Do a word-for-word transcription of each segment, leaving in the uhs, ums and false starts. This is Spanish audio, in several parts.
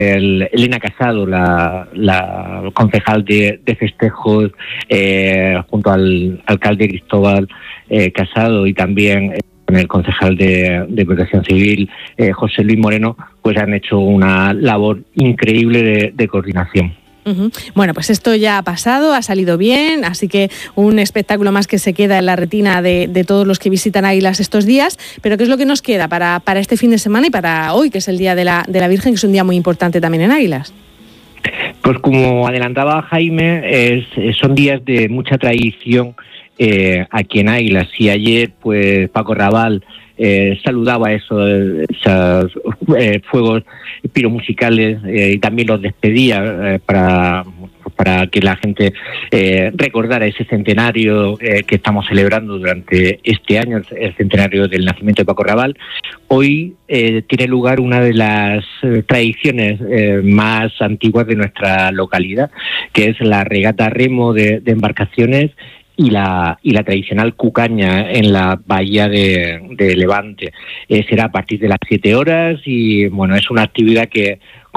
el, Elena Casado, la, la concejal de, de festejos, eh, junto al alcalde Cristóbal eh, Casado y también eh, el concejal de, de Protección Civil, eh, José Luis Moreno, pues han hecho una labor increíble de, de coordinación. Uh-huh. Bueno, pues esto ya ha pasado, ha salido bien, así que un espectáculo más que se queda en la retina de, de todos los que visitan Águilas estos días. Pero ¿qué es lo que nos queda para, para este fin de semana y para hoy, que es el Día de la, de la Virgen, que es un día muy importante también en Águilas? Pues como adelantaba Jaime, es, son días de mucha tradición eh, aquí en Águilas. Y ayer, pues Paco Raval Eh, saludaba eso, esos eh, fuegos piromusicales eh, y también los despedía eh, para, para que la gente eh, recordara ese centenario eh, que estamos celebrando durante este año, el centenario del nacimiento de Paco Raval. Hoy eh, tiene lugar una de las eh, tradiciones eh, más antiguas de nuestra localidad, que es la regata remo de, de embarcaciones y la y la tradicional cucaña en la bahía de, de Levante. Eh, será a partir de las siete horas y bueno, es una actividad que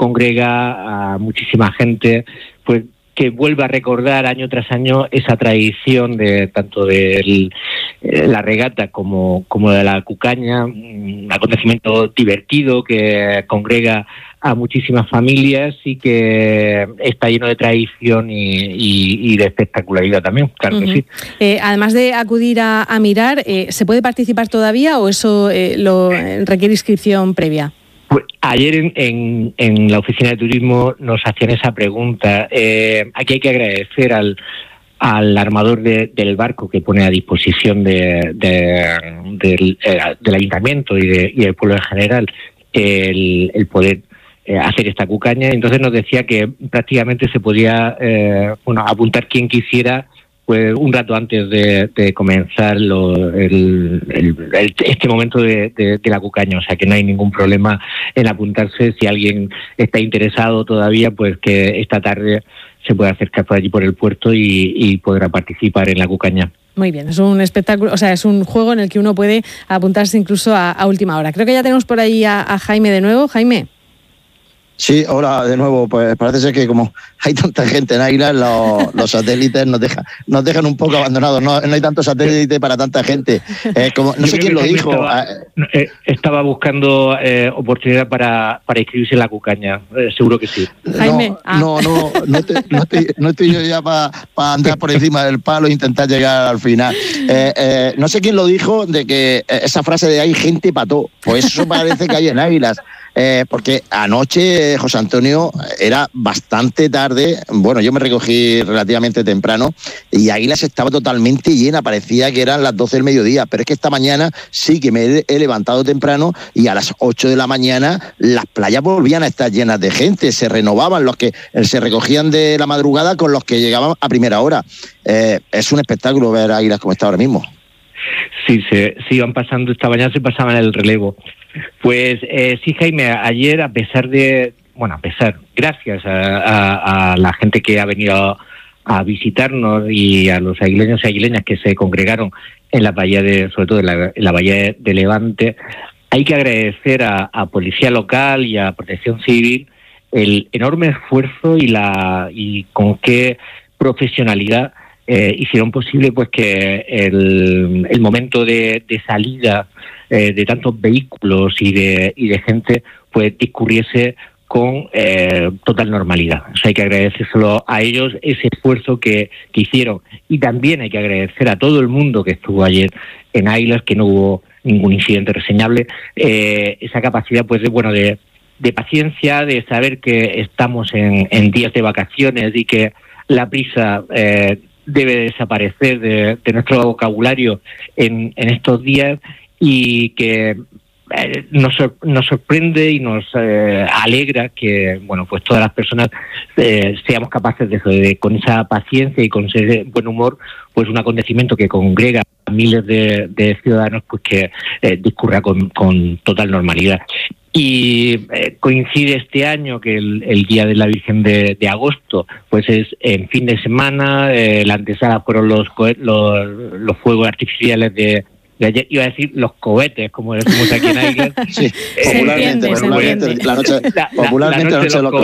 congrega a muchísima gente, pues que vuelve a recordar año tras año esa tradición de tanto de eh, la regata como, como de la cucaña, un acontecimiento divertido que congrega a muchísimas familias y que está lleno de tradición y, y, y de espectacularidad también, claro uh-huh. que sí. Eh, además de acudir a, a mirar, eh, ¿se puede participar todavía o eso eh, lo requiere inscripción previa? Pues ayer en, en, en la oficina de turismo nos hacían esa pregunta. Eh, aquí hay que agradecer al al armador de, del barco que pone a disposición de, de, del, eh, del ayuntamiento y, de, y del pueblo en general el, el poder eh, hacer esta cucaña. Entonces nos decía que prácticamente se podía eh, bueno, apuntar quien quisiera, pues un rato antes de, de comenzar lo, el, el, el, este momento de, de, de la cucaña, o sea que no hay ningún problema en apuntarse. Si alguien está interesado todavía, pues que esta tarde se puede acercar por allí por el puerto y, y podrá participar en la cucaña. Muy bien, es un espectáculo, o sea, es un juego en el que uno puede apuntarse incluso a, a última hora. Creo que ya tenemos por ahí a, a Jaime de nuevo. Jaime. Sí, hola de nuevo. Pues parece ser que como hay tanta gente en Águilas, los, los satélites nos dejan, nos dejan un poco abandonados. No, no hay tanto satélite para tanta gente. Eh, como, no Yo sé quién lo dijo. Estaba, eh, estaba buscando eh, oportunidad para, para inscribirse en la cucaña. Eh, seguro que sí. Jaime. No, ah. no, no, no, te, no, estoy, no estoy yo ya para pa andar por encima del palo e intentar llegar al final. Eh, eh, no sé quién lo dijo de que esa frase de hay gente pató. Pues eso parece que hay en Águilas. Eh, porque anoche, José Antonio, era bastante tarde, bueno, yo me recogí relativamente temprano y Águilas estaba totalmente llena, parecía que eran las doce del mediodía, pero es que esta mañana sí que me he levantado temprano y a las ocho de la mañana las playas volvían a estar llenas de gente, se renovaban los que se recogían de la madrugada con los que llegaban a primera hora. Eh, es un espectáculo ver Águilas como está ahora mismo. Sí, se, se iban pasando, esta mañana se pasaban el relevo. Pues eh, sí, Jaime, ayer a pesar de, bueno, a pesar, gracias a, a, a la gente que ha venido a, a visitarnos y a los aguileños y aguileñas que se congregaron en la bahía de, sobre todo en la, en la bahía de Levante, hay que agradecer a, a Policía Local y a Protección Civil el enorme esfuerzo y la y con qué profesionalidad Eh, hicieron posible pues que el, el momento de, de salida eh, de tantos vehículos y de y de gente pues discurriese con eh, total normalidad. O sea, hay que agradecérselo a ellos ese esfuerzo que, que hicieron, y también hay que agradecer a todo el mundo que estuvo ayer en Águilas, que no hubo ningún incidente reseñable, eh, esa capacidad pues de bueno de, de paciencia, de saber que estamos en, en días de vacaciones y que la prisa eh, debe desaparecer de, de nuestro vocabulario en, en estos días, y que eh, nos, nos sorprende y nos eh, alegra que bueno pues todas las personas eh, seamos capaces de, de con esa paciencia y con ese buen humor, pues un acontecimiento que congrega a miles de, de ciudadanos, pues que eh, discurra con, con total normalidad. Y eh, coincide este año que el, el Día de la Virgen de, de agosto pues es en fin de semana. Eh, la antesala fueron los, los, los fuegos artificiales de, Y ayer iba a decir los cohetes, como decimos aquí en Águilas. Sí, Eh, popularmente, entiende, se popularmente, entiende. la noche, La- la- popularmente la la noche de los